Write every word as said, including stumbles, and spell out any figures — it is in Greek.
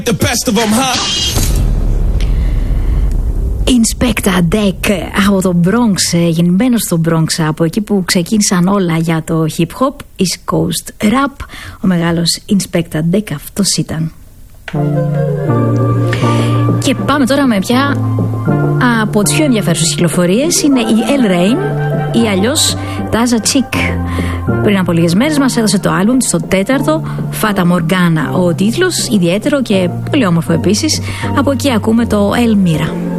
The best of them, huh? Inspecta Deck από το Bronx, γεννημένο στο Bronx, από εκεί που ξεκίνησαν όλα για το hip hop, East Coast Rap. Ο μεγάλος Inspecta Deck αυτός ήταν. Και πάμε τώρα με πια από τις πιο ενδιαφέρουσες κυκλοφορίες. Είναι η El Rain ή αλλιώς Taza Chick. Πριν από λίγες μέρες μας έδωσε το άλμπουμ στο τέταρτο, Fata Morgana ο τίτλος, ιδιαίτερο και πολύ όμορφο επίσης. Από εκεί ακούμε το El Mira.